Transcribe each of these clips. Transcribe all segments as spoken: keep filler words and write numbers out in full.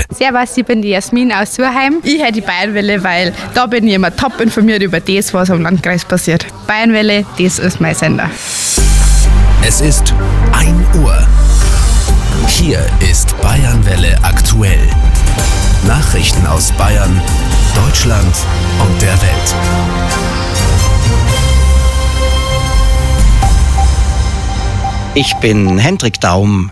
Servus, ich bin die Jasmin aus Surheim. Ich höre die Bayernwelle, weil da bin ich immer top informiert über das, was am Landkreis passiert. Bayernwelle, das ist mein Sender. Es ist ein Uhr. Hier ist Bayernwelle aktuell. Nachrichten aus Bayern, Deutschland und der Welt. Ich bin Hendrik Daum.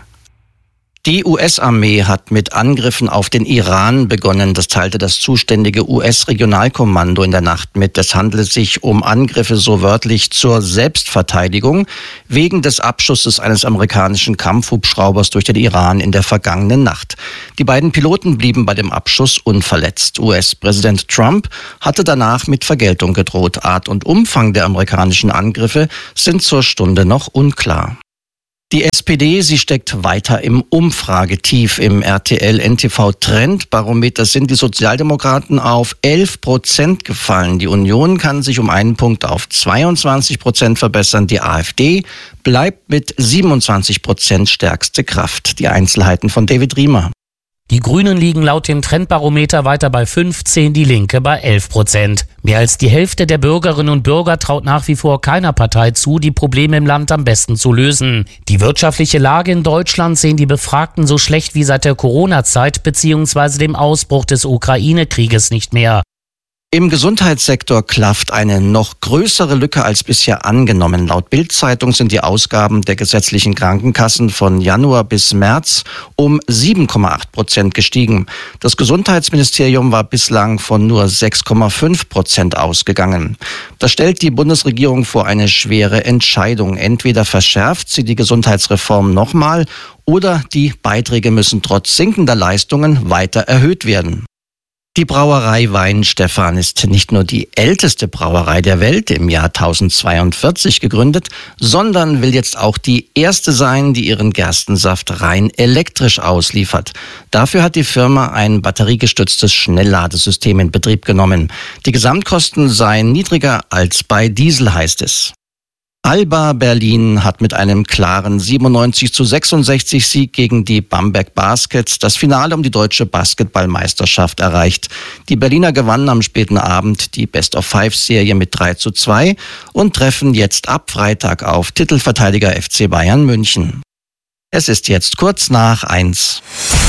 Die U S-Armee hat mit Angriffen auf den Iran begonnen. Das teilte das zuständige U S-Regionalkommando in der Nacht mit. Es handele sich um Angriffe so wörtlich zur Selbstverteidigung wegen des Abschusses eines amerikanischen Kampfhubschraubers durch den Iran in der vergangenen Nacht. Die beiden Piloten blieben bei dem Abschuss unverletzt. U S-Präsident Trump hatte danach mit Vergeltung gedroht. Art und Umfang der amerikanischen Angriffe sind zur Stunde noch unklar. Die S P D, sie steckt weiter im Umfragetief. Im R T L-N T V-Trendbarometer sind die Sozialdemokraten auf elf Prozent gefallen. Die Union kann sich um einen Punkt auf zweiundzwanzig Prozent verbessern. Die AfD bleibt mit siebenundzwanzig Prozent stärkste Kraft. Die Einzelheiten von David Riemer. Die Grünen liegen laut dem Trendbarometer weiter bei fünfzehn, die Linke bei elf Prozent. Mehr als die Hälfte der Bürgerinnen und Bürger traut nach wie vor keiner Partei zu, die Probleme im Land am besten zu lösen. Die wirtschaftliche Lage in Deutschland sehen die Befragten so schlecht wie seit der Corona-Zeit bzw. dem Ausbruch des Ukraine-Krieges nicht mehr. Im Gesundheitssektor klafft eine noch größere Lücke als bisher angenommen. Laut Bild-Zeitung sind die Ausgaben der gesetzlichen Krankenkassen von Januar bis März um sieben Komma acht Prozent gestiegen. Das Gesundheitsministerium war bislang von nur sechs Komma fünf Prozent ausgegangen. Das stellt die Bundesregierung vor eine schwere Entscheidung. Entweder verschärft sie die Gesundheitsreform nochmal oder die Beiträge müssen trotz sinkender Leistungen weiter erhöht werden. Die Brauerei Weihenstephan ist nicht nur die älteste Brauerei der Welt, im Jahr tausendzweiundvierzig gegründet, sondern will jetzt auch die erste sein, die ihren Gerstensaft rein elektrisch ausliefert. Dafür hat die Firma ein batteriegestütztes Schnellladesystem in Betrieb genommen. Die Gesamtkosten seien niedriger als bei Diesel, heißt es. Alba Berlin hat mit einem klaren siebenundneunzig zu sechsundsechzig Sieg gegen die Bamberg Baskets das Finale um die deutsche Basketballmeisterschaft erreicht. Die Berliner gewannen am späten Abend die Best-of-Five-Serie mit drei zu zwei und treffen jetzt ab Freitag auf Titelverteidiger F C Bayern München. Es ist jetzt kurz nach eins.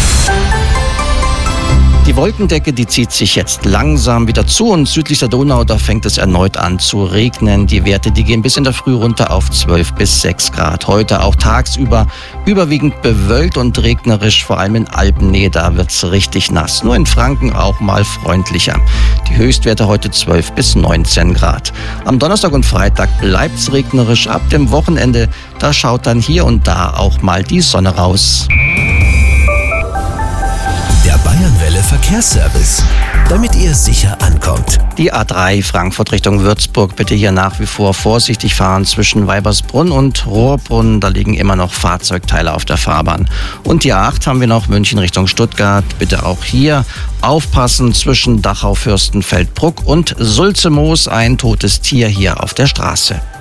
Die Wolkendecke, die zieht sich jetzt langsam wieder zu und südlich der Donau, da fängt es erneut an zu regnen. Die Werte, die gehen bis in der Früh runter auf zwölf bis sechs Grad. Heute auch tagsüber überwiegend bewölkt und regnerisch, vor allem in Alpennähe, da wird's richtig nass. Nur in Franken auch mal freundlicher. Die Höchstwerte heute zwölf bis neunzehn Grad. Am Donnerstag und Freitag bleibt's regnerisch. Ab dem Wochenende, da schaut dann hier und da auch mal die Sonne raus. Der Bayernwelle Verkehrsservice, damit ihr sicher ankommt. Die A drei Frankfurt Richtung Würzburg, bitte hier nach wie vor vorsichtig fahren zwischen Weibersbrunn und Rohrbrunn. Da liegen immer noch Fahrzeugteile auf der Fahrbahn. Und die A acht haben wir noch, München Richtung Stuttgart. Bitte auch hier aufpassen zwischen Dachau, Fürstenfeldbruck und Sulzemoos. Ein totes Tier hier auf der Straße.